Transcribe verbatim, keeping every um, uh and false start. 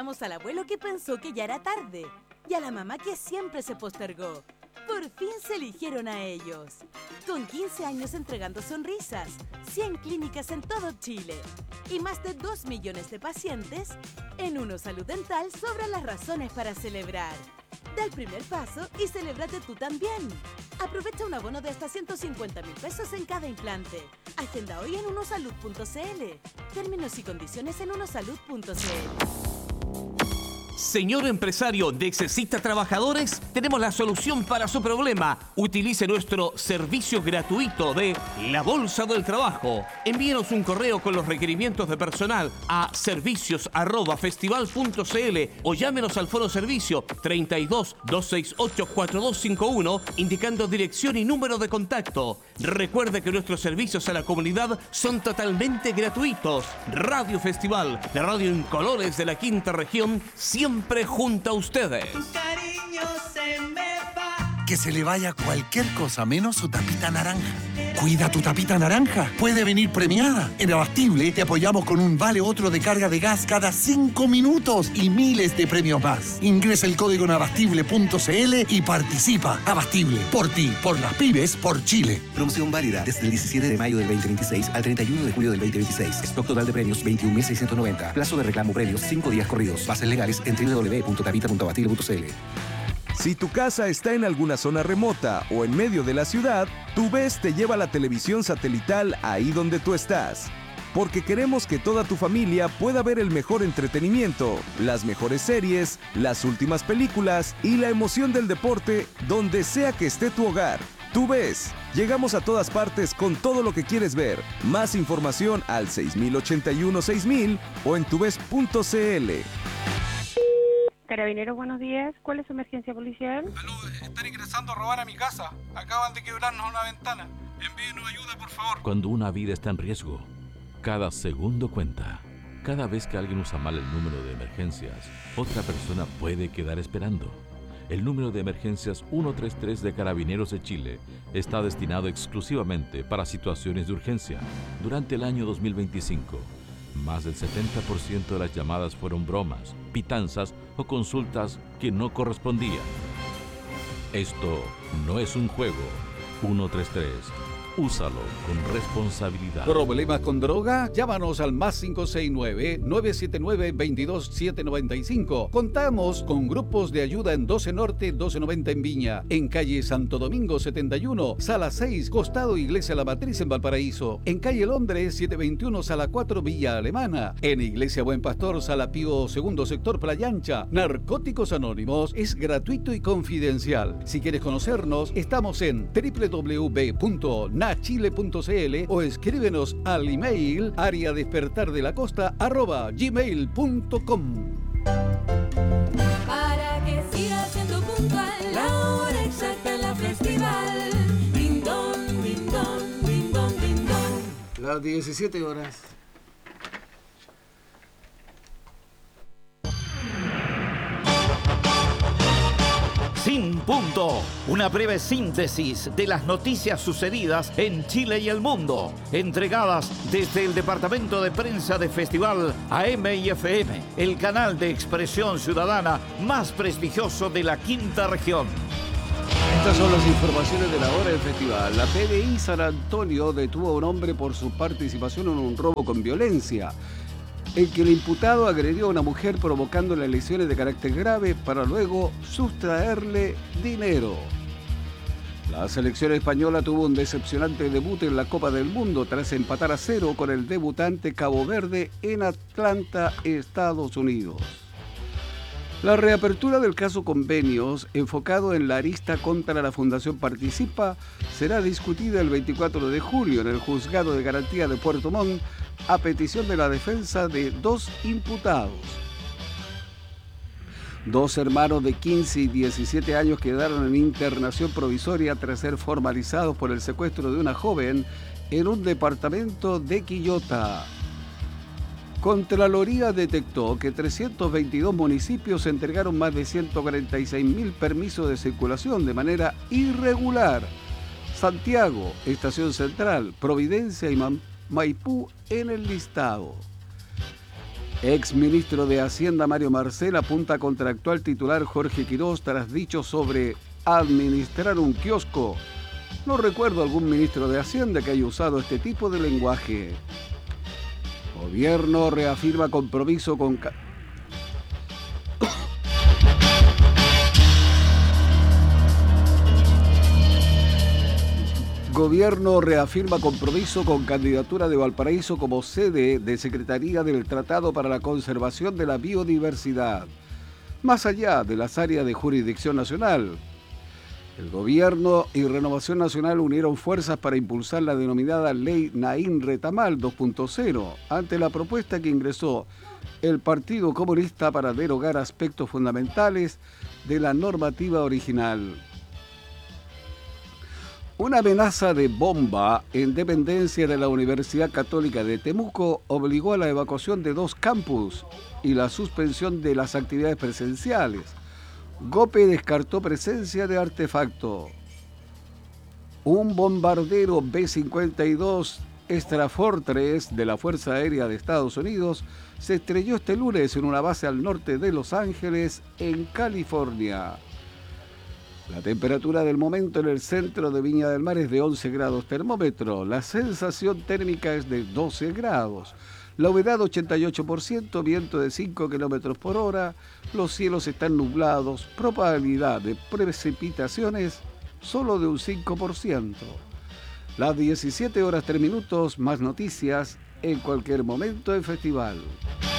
celebramos al abuelo que pensó que ya era tarde y a la mamá que siempre se postergó. Por fin se eligieron a ellos. Con quince años entregando sonrisas, cien clínicas en todo Chile y más de dos millones de pacientes, en Uno Salud Dental sobran las razones para celebrar. Da el primer paso y celébrate tú también. Aprovecha un abono de hasta ciento cincuenta mil pesos en cada implante. Agenda hoy en unosalud punto cl. Términos y condiciones en unosalud punto cl. Señor empresario, ¿necesita trabajadores? Tenemos la solución para su problema. Utilice nuestro servicio gratuito de La Bolsa del Trabajo. Envíenos un correo con los requerimientos de personal a servicios arroba festival punto cl o llámenos al foro servicio treinta y dos, doscientos sesenta y ocho, cuarenta y dos cincuenta y uno indicando dirección y número de contacto. Recuerde que nuestros servicios a la comunidad son totalmente gratuitos. Radio Festival, la radio en colores de la quinta región, siempre junto a ustedes. Tu cariño se me va. Que se le vaya cualquier cosa menos su tapita naranja. Cuida tu tapita naranja. Puede venir premiada. En Abastible te apoyamos con un vale otro de carga de gas cada cinco minutos y miles de premios más. Ingresa el código en abastible punto cl y participa. Abastible. Por ti, por las pymes, por Chile. Promoción válida desde el diecisiete de mayo del veinte veintiséis al treinta y uno de julio del veinte veintiséis. Stock total de premios veintiún mil seiscientos noventa. Plazo de reclamo premios cinco días corridos. Bases legales en doble u doble u doble u punto tapita punto abastible punto cl. Si tu casa está en alguna zona remota o en medio de la ciudad, TuVes te lleva la televisión satelital ahí donde tú estás. Porque queremos que toda tu familia pueda ver el mejor entretenimiento, las mejores series, las últimas películas y la emoción del deporte donde sea que esté tu hogar. TuVes, llegamos a todas partes con todo lo que quieres ver. Más información al seis mil ochenta y uno seis mil o en tuves punto cl. Carabineros, buenos días. ¿Cuál es su emergencia policial? Aló, están ingresando a robar a mi casa. Acaban de quebrarnos una ventana. Envíenos ayuda, por favor. Cuando una vida está en riesgo, cada segundo cuenta. Cada vez que alguien usa mal el número de emergencias, otra persona puede quedar esperando. El número de emergencias ciento treinta y tres de Carabineros de Chile está destinado exclusivamente para situaciones de urgencia. Durante el año dos mil veinticinco, más del setenta por ciento de las llamadas fueron bromas, pitanzas o consultas que no correspondían. Esto no es un juego. ciento treinta y tres. Úsalo con responsabilidad. ¿Problemas con droga? Llámanos al más cinco seis nueve, nueve siete nueve, dos dos siete nueve cinco. Contamos con grupos de ayuda en doce Norte, doce noventa en Viña, en calle Santo Domingo setenta y uno, sala seis, costado Iglesia La Matriz en Valparaíso, en calle Londres setecientos veintiuno, sala cuatro, Villa Alemana, en Iglesia Buen Pastor, sala Pío segundo sector Playa Ancha. Narcóticos Anónimos es gratuito y confidencial. Si quieres conocernos, estamos en doble u doble u doble u punto nachile punto cl o escríbenos al email área despertar de la costa arroba gmail punto com. Para que siga siendo puntual, la hora exacta en la festival. Ding dong, ding dong, ding dong, ding dong. Las diecisiete horas. Sin Punto, una breve síntesis de las noticias sucedidas en Chile y el mundo, entregadas desde el Departamento de Prensa de Festival A M y F M, el canal de expresión ciudadana más prestigioso de la quinta región. Estas son las informaciones de la hora del festival. La P D I San Antonio detuvo a un hombre por su participación en un robo con violencia, en que el imputado agredió a una mujer provocándole lesiones de carácter grave para luego sustraerle dinero. La selección española tuvo un decepcionante debut en la Copa del Mundo tras empatar a cero con el debutante Cabo Verde en Atlanta, Estados Unidos. La reapertura del caso Convenios, enfocado en la arista contra la Fundación Participa, será discutida el veinticuatro de julio en el Juzgado de Garantía de Puerto Montt, a petición de la defensa de dos imputados. Dos hermanos de quince y diecisiete años quedaron en internación provisoria tras ser formalizados por el secuestro de una joven en un departamento de Quillota. Contraloría detectó que trescientos veintidós municipios entregaron más de ciento cuarenta y seis mil permisos de circulación de manera irregular. Santiago, Estación Central, Providencia y Maipú en el listado. Ex ministro de Hacienda Mario Marcel apunta contra actual titular Jorge Quirós tras dicho sobre administrar un kiosco. No recuerdo algún ministro de Hacienda que haya usado este tipo de lenguaje. Gobierno reafirma compromiso con... Gobierno reafirma compromiso con candidatura de Valparaíso como sede de Secretaría del Tratado para la Conservación de la Biodiversidad, más allá de las áreas de jurisdicción nacional. El Gobierno y Renovación Nacional unieron fuerzas para impulsar la denominada Ley Naín Retamal dos punto cero, ante la propuesta que ingresó el Partido Comunista para derogar aspectos fundamentales de la normativa original. Una amenaza de bomba en dependencia de la Universidad Católica de Temuco obligó a la evacuación de dos campus y la suspensión de las actividades presenciales. GOPE descartó presencia de artefacto. Un bombardero B cincuenta y dos Strafortress de la Fuerza Aérea de Estados Unidos se estrelló este lunes en una base al norte de Los Ángeles, en California. La temperatura del momento en el centro de Viña del Mar es de once grados termómetro. La sensación térmica es de doce grados. La humedad ochenta y ocho por ciento, viento de cinco kilómetros por hora. Los cielos están nublados. Probabilidad de precipitaciones solo de un cinco por ciento. Las diecisiete horas tres minutos, más noticias en cualquier momento en Festival.